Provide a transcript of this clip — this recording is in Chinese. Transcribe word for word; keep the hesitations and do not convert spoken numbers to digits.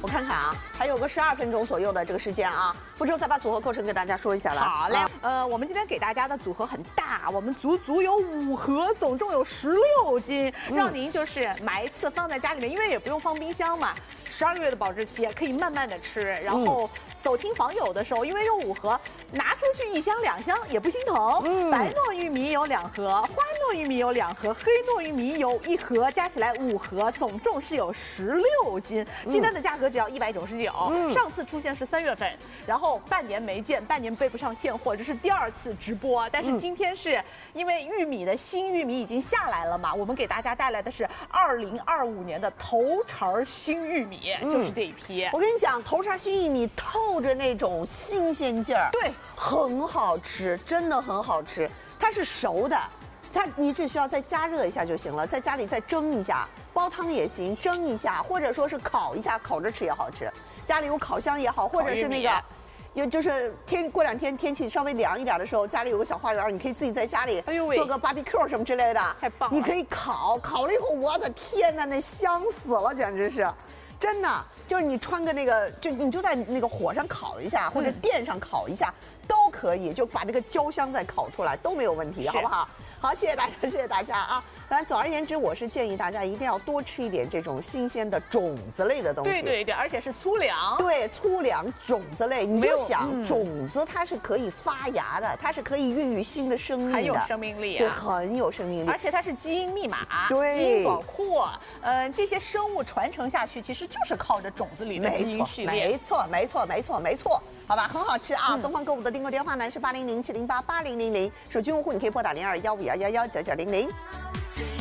我看看啊，还有个十二分钟左右的这个时间啊，不知道再把组合构成给大家说一下了。 好嘞，呃，我们今天给大家的组合很大，我们足足有五盒，总共有十六斤，让您就是买一次放在家里面，因为也不用放冰箱嘛，十二个月的保质期，可以慢慢的吃，然后走亲访友的时候，因为有五盒，拿出去一箱两箱也不心疼。嗯，白糯玉米有两盒，花糯玉米有两盒，黑糯玉米有一盒，加起来五盒，总重是有十六斤。鸡蛋的价格只要一百九十九，上次出现是三月份，然后半年没见，半年备不上现货，这是第二次直播。但是今天是因为玉米的新玉米已经下来了嘛，我们给大家带来的是二零二五年的头茬新玉米，就是这一批。 我跟你讲，头茬新玉米透着那种新鲜劲儿， 对， 很好吃，真的很好吃。它是熟的，它你只需要再加热一下就行了，在家里再蒸一下，煲汤也行，蒸一下，或者说是烤一下，烤着吃也好吃。家里有烤箱也好，或者是那个。有就是天过两天天气稍微凉一点的时候，家里有个小花园，你可以自己在家里做个 barbecue 什么之类的， 太棒了！ 你可以烤，烤了以后，我的天呐，那香死了，简直是，真的，就是你穿个那个，就你就在那个火上烤一下，或者电上烤一下、嗯、都可以，就把那个焦香再烤出来都没有问题，好不好？好，谢谢大家，谢谢大家啊！当然，总而言之，我是建议大家一定要多吃一点这种新鲜的种子类的东西。 对对对，而且是粗粮。 对，粗粮种子类，你就想、嗯、种子它是可以发芽的，它是可以孕育新的生命的， 很有生命力啊， 对，很有生命力， 而且它是基因密码， 对， 基因宝库，嗯、呃，这些生物传承下去，其实就是靠着种子里的基因序列。 没错，没错，没错，没错，好吧，很好吃啊！嗯、东方购物的订购电话呢是八零零七零八八零零零，手机用户你可以拨打零二幺五幺幺幺九九零零。